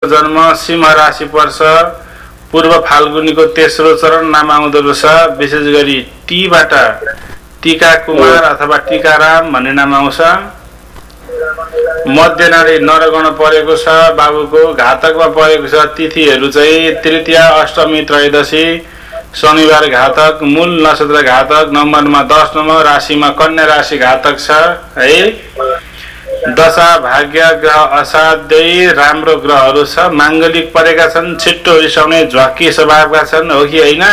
जन्म सिंह राशि पर्छ। पूर्व फाल्गुनीको तेस्रो चरण नाम आउँदो रहेछ। विशेष गरी टीबाट टीका कुमार अथवा टीकाराम भन्ने नाम आउँछ। मध्य नाडी नरगण परेको छ। बाबुको घातकमा परेको छ। तिथिहरू चाहिँ तृतीया, अष्टमी, त्रयोदशी, शनिबार घातक, मूल नक्षत्र घातक, नम्बरमा 10 नम्बर, राशिमा कन्या राशि घातक छ है। दशा भाग्य ग्रह असाध्यै राम्रो ग्रहहरू छ। माङ्गलिक परेका छन्। छिट्टो रिसाउने झ्वाकी स्वभावका छन्, हो कि होइन?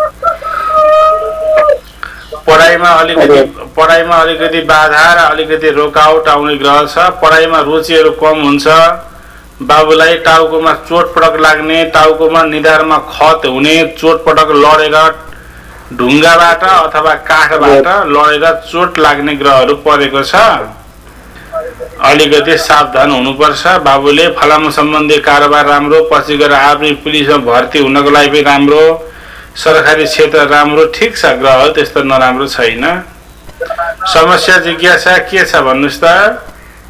पढाइमा अलिकति बाधा र अलिकति रोकावट आउने ग्रह छ। पढाइमा रुचिहरू कम हुन्छ। बाबुलाई टाउकोमा चोटपटक लाग्ने, टाउकोमा निधारमा खत हुने, चोटपटक लडेर ढुङ्गाबाट अथवा काठबाट लडेर चोट लाग्ने ग्रहहरू परेको छ। अलिकति सावधान हुनुपर्छ। बाबुले फलाम सम्बन्धी कारोबार राम्रो, पछि गएर आर्मी पुलिसमा भर्ती हुनको लागि पनि राम्रो, सरकारी क्षेत्र राम्रो, ठिक छ। ग्रह त्यस्तो नराम्रो छैन। समस्या जिज्ञासा के छ भन्नुहोस् त?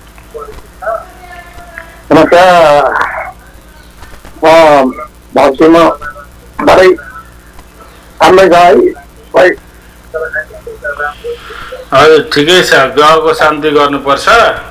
हजुर ठिकै छ। ग्रहको शान्ति गर्नुपर्छ।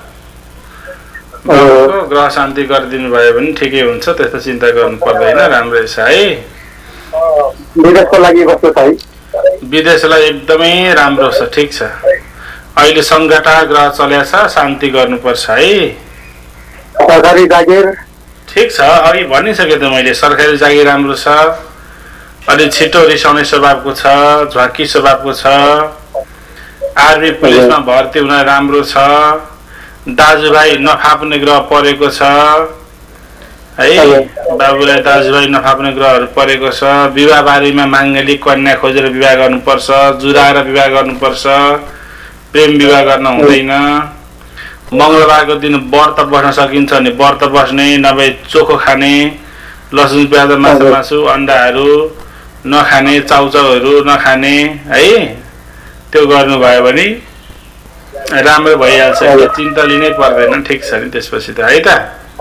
ग्रह शान्ति गरिदिनु भयो भने ठिकै हुन्छ। त्यस्तो चिन्ता गर्नु पर्दैन। राम्रै छ है। विदेशको लागि कस्तो छ है? विदेशलाई एकदमै राम्रो छ। ठिक छ। अहिले सङ्कटा ग्रह चलेको छ। शान्ति गर्नुपर्छ है। सरकारी जागिर ठिक छ। अघि भनिसकेँ त मैले। सरकारी जागिर राम्रो छ। अलि छिटो रिसाउने स्वभावको छ। झ्वाकी स्वभावको छ। आर्मी पुलिसमा भर्ती हुन राम्रो छ। दाजुभाइ नफाप्ने ग्रह परेको छ है। बाबुलाई दाजुभाइ नफाप्ने ग्रहहरू परेको छ। विवाह बारीमा माङ्गलिक कन्या खोजेर विवाह गर्नुपर्छ। जुराएर विवाह गर्नुपर्छ। प्रेम विवाह गर्न हुँदैन। मङ्गलबारको दिन व्रत बस्न सकिन्छ भने व्रत बस्ने, नभए चोखो खाने, लसुन प्याज मासु अन्डाहरू नखाने, चाउचाउहरू नखाने है। त्यो गर्नुभयो भने राम्रो भइहाल्छ। चिन्ता लिनै पर्दैन। ठिक छ नि त्यसपछि त है त?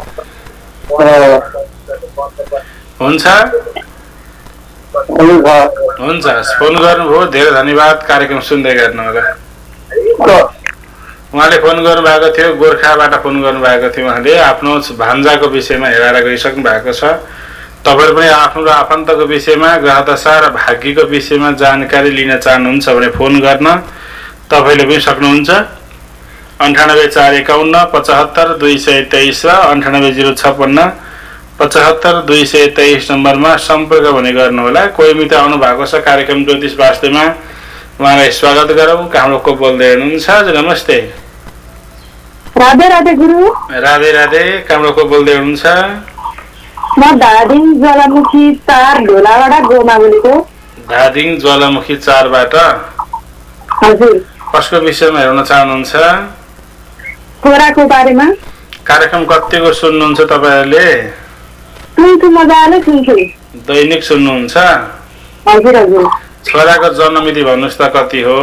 हुन्छ हुन्छ। फोन गर्नुभयो, धेरै धन्यवाद। कार्यक्रम सुन्दै गर्नु होला। उहाँले फोन गर्नुभएको थियो, गोर्खाबाट फोन गर्नुभएको थियो। उहाँले आफ्नो भान्जाको विषयमा हेरेर गइसक्नु भएको छ। तपाईँहरू पनि आफ्नो र आफन्तको विषयमा, ग्रहदशा र भाग्यको विषयमा जानकारी लिन चाहनुहुन्छ भने फोन गर्न तपाईँले पनि सक्नुहुन्छ। 98 451 75 223 र 98 056 75 223 नम्बरमा सम्पर्क भने गर्नुहोला। कोही मित्र आउनु भएको छ कार्यक्रम ज्योतिष वास्तवमा। उहाँलाई स्वागत गरौँ। कहाँबाट को बोल्दै हुनुहुन्छ? नमस्ते। राधे राधे गुरु। राधे राधे। कहाँबाट को बोल्दै हुनुहुन्छ? म धादिङ ज्वालामुखी 4 ढोलाबाट गोमा बोलेको। धादिङ ज्वालामुखी 4बाट। हजुर। कसको विषयमा हेर्न चाहनुहुन्छ? छोराको बारेमा। कार्यक्रम कतिको सुन्नुहुन्छ तपाईँहरूले? सुन्छु, मजाले सुन्छु। दैनिक सुन्नुहुन्छ? हजुर हजुर। छोराको जन्ममिति भन्नुहोस् त कति हो?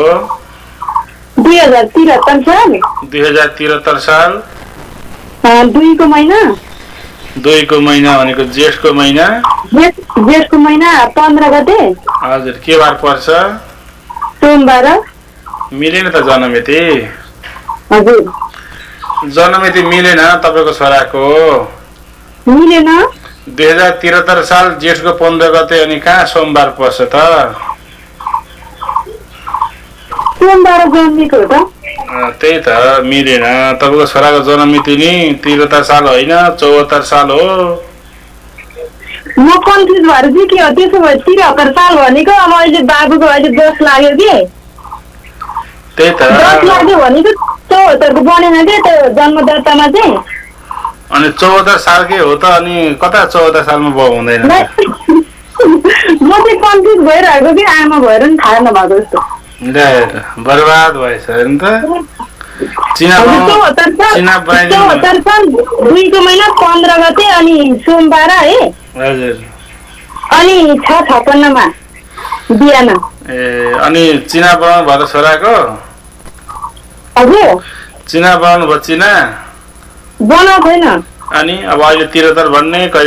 2073 साल। 2073 साल। 2 को महिना। 2 को महिना भनेको जेठको महिना। जेठको महिना 15 गते। हजुर। के बार पर्छ? सोमबार। मिलेन त जन्ममिति? हजुर। जन्ममिति मिलेन तपाईँको छोराको? मिलेन। 2073 साल जेठको 15 गते। अनि कहाँ सोमबार पर्छ त? सोमबार जन्मेको हो त। त्यही त मिलेन। तपाईँको छोराको जन्ममिति नि 73 साल होइन, 74 साल हो। म कन्फ्युज भएर चाहिँ के हो त्यसो भए 73 साल भनेको। अब अहिले बाबुको अहिले 10 लाग्यो कि? त्यही त 10 लाग्यो भनेको 74 को बनेन क्या त्यो जन्मदत्तामा चाहिँ। अनि 74 सालकै हो त। अनि कता 74 सालमा बाउ हुँदैन? म चाहिँ कन्फ्युज भइरहेको कि आमा भएर नि थाहा नभएको जस्तो। बर्बाद भएछ नि त। 74 साल 2 को महिना 15 गते। अनि सोमबार है। हजुर। अनि 656 मा बिहान। ए अनि चिना बनाउनु भयो त छोराको? हजुर। चिना बनाउनु भयो? चिना बनाएको छैन। अनि अब अहिले 73 भन्ने